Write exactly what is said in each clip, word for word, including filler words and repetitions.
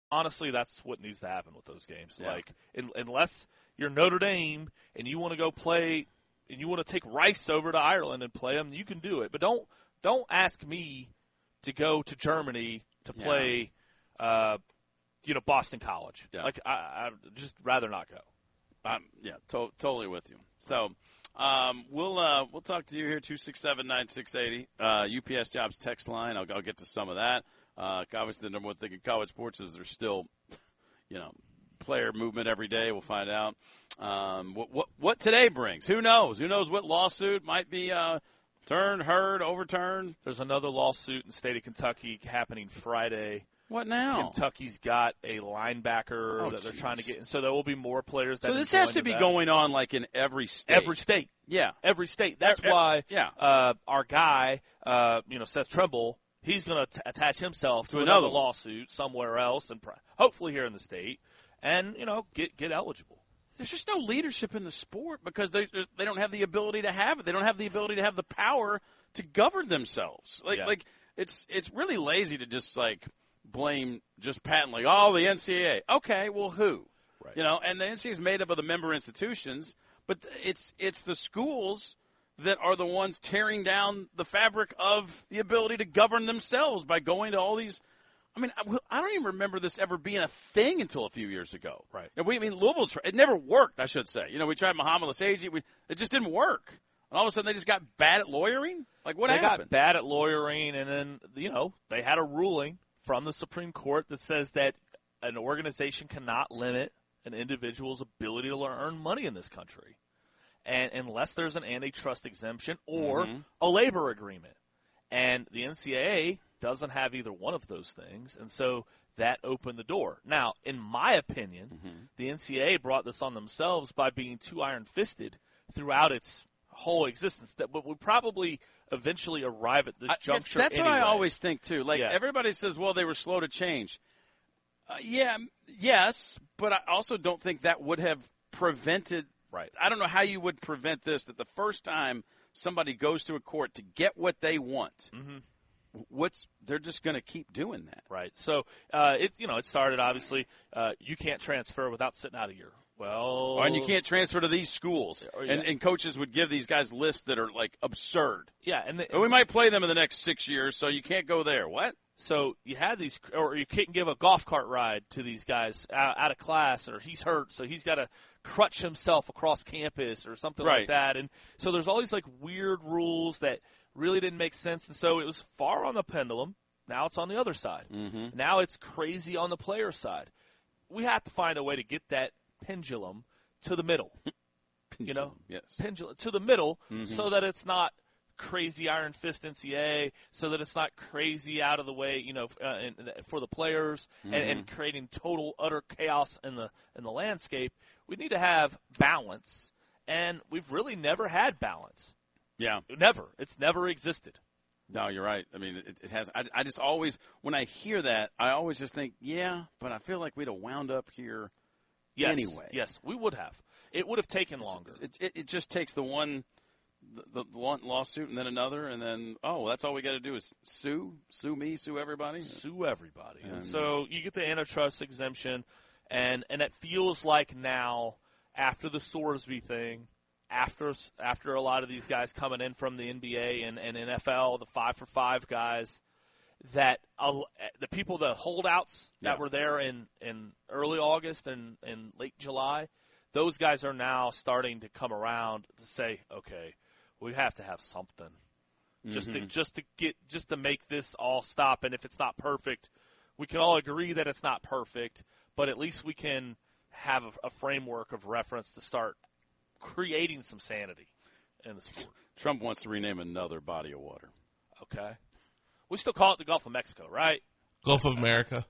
honestly, that's what needs to happen with those games. Yeah. Like, in, unless you're Notre Dame and you want to go play and you want to take Rice over to Ireland and play them, you can do it. But don't don't ask me to go to Germany to play, yeah. uh, you know, Boston College. Yeah. Like, I, I just rather not go. Um, yeah, to- totally with you. So um, we'll uh, we'll talk to you here, two six seven, nine six eight zero. Uh, U P S Jobs text line. I'll, I'll get to some of that. Uh, obviously, the number one thing in college sports is there's still, you know, player movement every day. We'll find out um, what, what what today brings. Who knows? Who knows what lawsuit might be uh, turned, heard, overturned? There's another lawsuit in the state of Kentucky happening Friday. What now? Kentucky's got a linebacker oh, that they're geez. trying to get, and so there will be more players. That so this has to be that. going on like in every state. Every state, yeah, every state. That's every, why, yeah. uh, our guy, uh, you know, Seth Trimble, he's going to attach himself to, to another another lawsuit somewhere else, and hopefully here in the state, and you know, get get eligible. There's just no leadership in the sport because they they don't have the ability to have it. They don't have the ability to have the power to govern themselves. Like yeah. like it's it's really lazy to just like blame just patently, oh, the N C double A. Okay, well, who? Right. You know, and the N C double A is made up of the member institutions, but it's it's the schools that are the ones tearing down the fabric of the ability to govern themselves by going to all these. I mean, I, I don't even remember this ever being a thing until a few years ago. Right. And we, I mean, Louisville, it never worked, I should say. You know, we tried Muhammad Lasaji. We, it just didn't work. And all of a sudden they just got bad at lawyering? Like, what they happened? They got bad at lawyering, and then, you know, they had a ruling from the Supreme Court that says that an organization cannot limit an individual's ability to earn money in this country, and unless there's an antitrust exemption or mm-hmm. a labor agreement. And the N C double A doesn't have either one of those things, and so that opened the door. Now, in my opinion, mm-hmm. the N C double A brought this on themselves by being too iron-fisted throughout its whole existence that would probably eventually arrive at this juncture. That's anyway. what I always think, too. Like, yeah. everybody says, well, they were slow to change. Uh, yeah, yes, but I also don't think that would have prevented – right. I don't know how you would prevent this, that the first time somebody goes to a court to get what they want, mm-hmm. what's they're just going to keep doing that. Right. So, uh, it you know, it started, obviously, uh, you can't transfer without sitting out a year. Well, oh, and you can't transfer to these schools. Or, yeah. and, and coaches would give these guys lists that are, like, absurd. Yeah. and, the, and we might play them in the next six years, so you can't go there. What? So you had these, or you couldn't give a golf cart ride to these guys out, out of class, or he's hurt, so he's got to crutch himself across campus or something right. like that. And so there's all these, like, weird rules that really didn't make sense. And so it was far on the pendulum. Now it's on the other side. Mm-hmm. Now it's crazy on the player side. We have to find a way to get that pendulum to the middle. you know, yes. pendulum to the middle, mm-hmm. so that it's not crazy iron fist N C double A, so that it's not crazy out of the way, you know, uh, in, for the players, mm-hmm. and, and creating total utter chaos in the in the landscape. We need to have balance, and we've really never had balance. Yeah, never. It's never existed. No, you're right. I mean, it, it has. I, I just always, when I hear that, I always just think, yeah, but I feel like we'd have wound up here yes. anyway. Yes, we would have. It would have taken longer. It, it, it just takes the one, the, the one lawsuit and then another, and then, oh, that's all we got to do is sue, sue me, sue everybody? Sue everybody. And, and so you get the antitrust exemption, and, and it feels like now, after the Sorsby thing, after after a lot of these guys coming in from the N B A and, and N F L, the five for five guys, that uh, the people, the holdouts that yeah. were there in, in early August and, and late July, those guys are now starting to come around to say, okay, we have to have something just mm-hmm. to just to get just to make this all stop. And if it's not perfect, we can all agree that it's not perfect, but at least we can have a, a framework of reference to start creating some sanity in the sport. Trump wants to rename another body of water. Okay. We still call it the Gulf of Mexico, right? Gulf of America.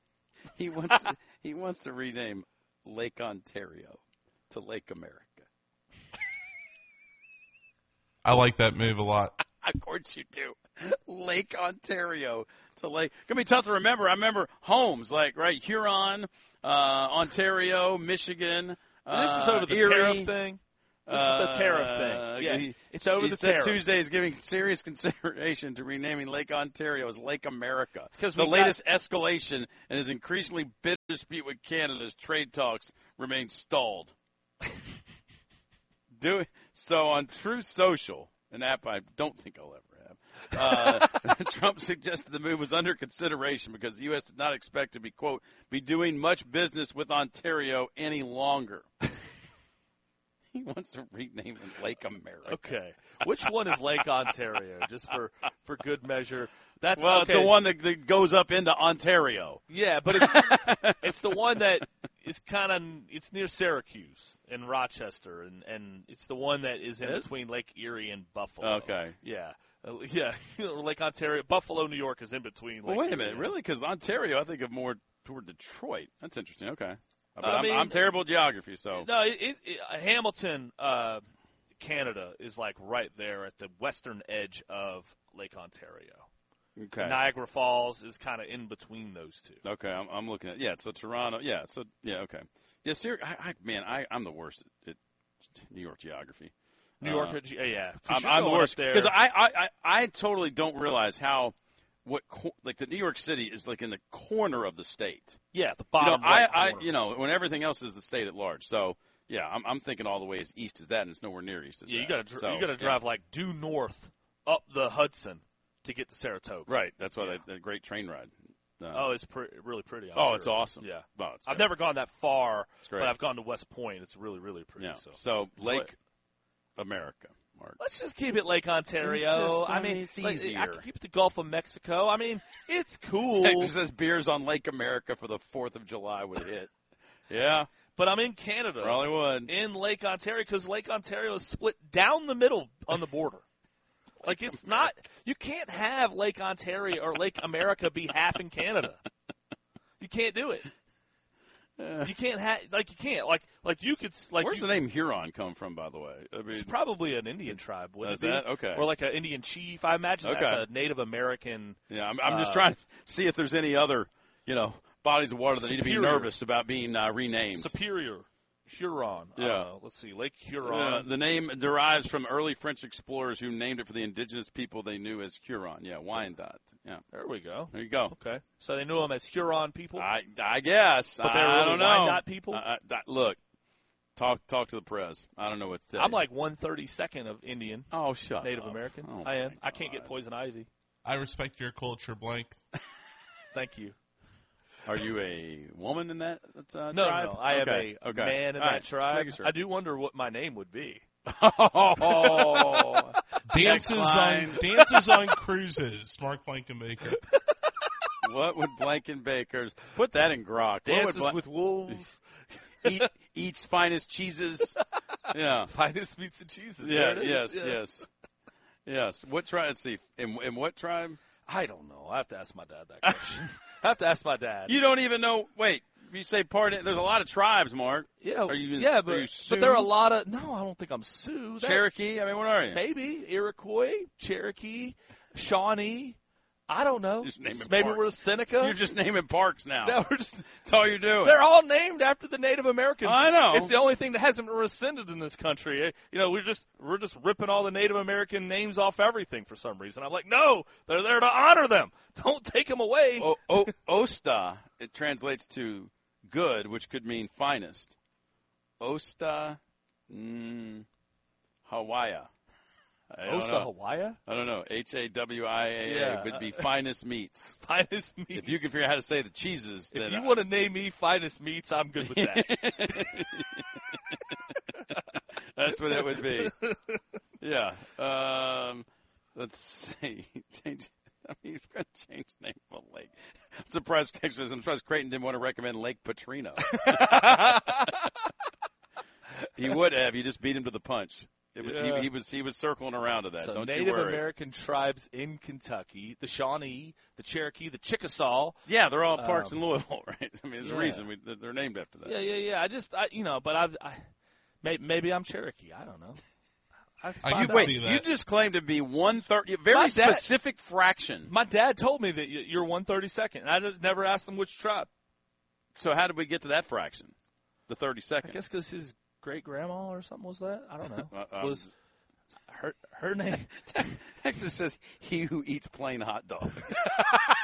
he wants to, he wants to rename Lake Ontario to Lake America. I like that move a lot. Of course you do. Lake Ontario to Lake. It's going to be tough to remember. I remember homes like, right, Huron, uh, Ontario, Michigan. And this uh, is over the Erie. tariff thing. This is the tariff Uh, thing. Yeah, he- it's over he the said tariff. Tuesday is giving serious consideration to renaming Lake Ontario as Lake America. 'cause The we latest escalation in his increasingly bitter dispute with Canada's trade talks remain stalled. Do it. So on Truth Social, an app I don't think I'll ever have, uh, Trump suggested the move was under consideration because the U S did not expect to be, quote, be doing much business with Ontario any longer. He wants to rename it Lake America. Okay, which one is Lake Ontario? Just for, for good measure. That's Well, okay. it's the one that, that goes up into Ontario. Yeah, but it's it's the one that is kind of it's near Syracuse and Rochester, and, and it's the one that is in Is? between Lake Erie and Buffalo. Okay. Yeah, Uh, yeah. Lake Ontario, Buffalo, New York is in between. Lake Well, wait a Erie minute, and- really? Because Ontario, I think of more toward Detroit. That's interesting. Okay, but I I'm, mean- I'm terrible at geography, so No, it, it, it, Hamilton, uh, Canada is like right there at the western edge of Lake Ontario. okay. Niagara Falls is kind of in between those two. Okay, I'm, I'm looking at yeah. So Toronto, yeah. So yeah, okay. Yeah, Syr- I, I, man, I, I'm the worst at, at New York geography. New York, Uh, uh, yeah, 'cause I'm, you're I'm the going up worst there. because I, I, I, I totally don't realize how what co- like the New York City is like in the corner of the state. yeah, the You know, bottom. I, right I, corner. you know, when everything else is the state at large. So yeah, I'm, I'm thinking all the way as east as that, and it's nowhere near east as Yeah, that. you got to So, you got to yeah. drive like due north up the Hudson to get to Saratoga. Right, that's why they, a great train ride. Uh, Oh, it's pre- really pretty. I'm oh, sure. it's awesome. Yeah, Oh, it's I've great. never gone that far, great. but I've gone to West Point. It's really really pretty. Yeah. So. So Lake America, Mark. Let's just keep it Lake Ontario. It's just, I I mean, mean, it's like, I easier. can keep it the Gulf of Mexico. I mean, it's cool. Texas says beers on Lake America for the fourth of July would hit. Yeah, But I'm in Canada, probably would. in Lake Ontario, because Lake Ontario is split down the middle on the border. Like, it's not – you can't have Lake Ontario or Lake America be half in Canada. You can't do it. You can't have – like, you can't. Like, like you could – like Where's you, the name Huron come from, by the way? I mean, It's probably an Indian tribe, wouldn't Is it be? that? Okay. Or like an Indian chief. I imagine that's Okay. a Native American – yeah, I'm, I'm just uh, trying to see if there's any other, you know, bodies of water that need to be Superior. nervous about being uh, renamed. Superior. Huron. Yeah. Uh, let's see. Lake Huron. Uh, the name derives from early French explorers who named it for the indigenous people they knew as Huron. Yeah, Wyandotte. Yeah, There we go. there you go. Okay. So they knew them as Huron people? I, I guess. But they were I really don't know. Wyandotte people? I, I, look, talk talk to the press. I don't know what to tell I'm you. like one thirty-second of Indian, oh, shut Native up. American. Oh, I am. my I can't get God. poison ivy. I respect your culture, blank. Thank you. Are you a woman in that uh, No, tribe? no, I okay. am a okay. man in All that right. Just tribe. making sure. I do wonder what my name would be. Oh, Dances line. on dances on cruises. Mark Blankenbaker. what would Blankenbaker's put that in grok? Dances what would with wolves. Bla- eat, eats finest cheeses? Yeah. Finest meats and cheeses. Yeah. There it Yes. is. Yeah. Yes. Yes. What tribe? Let's see. In, in what tribe? I don't know. I have to ask my dad that question. I have to ask my dad. You don't even know. Wait. You say part. There's a lot of tribes, Mark. yeah, Are you? yeah, are but, you but there are a Sioux? lot of. No, I don't think I'm Sioux. That- Cherokee. I mean, what are you? Maybe Iroquois, Cherokee, Shawnee. I don't know. Just naming Maybe parks. we're Seneca. You're just naming parks now. no, we're just. That's all you're doing. They're all named after the Native Americans. I know. It's the only thing that hasn't been rescinded in this country. You know, we're just we're just ripping all the Native American names off everything for some reason. I'm like, no, they're there to honor them. Don't take them away. O- o- Osta, it translates to good, which could mean finest. Osta, mm, Hawaii. I don't Osa know. Hawaii? I don't know. H A W I A A Yeah. would be finest meats. Finest meats. If you can figure out how to say the cheeses, If then you I- want to name me Finest Meats, I'm good with that. that's what it would be. Yeah. Um, let's see. Change. I mean, he's going to change the name of a lake. I'm surprised Texas. I'm surprised Creighton didn't want to recommend Lake Petrino. He would have. You just beat him to the punch. It was, Yeah. he, he was he was circling around to that. So Don't Native you worry. American tribes in Kentucky, the Shawnee, the Cherokee, the Chickasaw. Yeah, they're all parks Um, in Louisville, right? I mean, there's yeah. a reason we, they're named after that. Yeah, yeah, yeah. I just, I, you know, but I've, I, maybe, maybe I'm Cherokee. I don't know. I, I find could out. Wait, see that. you just claimed to be one thirty. A very My dad- specific fraction. My dad told me that y- you're one thirty-second, and I just never asked him which tribe. So how did we get to that fraction? The I thirty-second. guess because his great grandma or something was that? I don't know. Uh, um, was her her name? Dexter says he who eats plain hot dogs.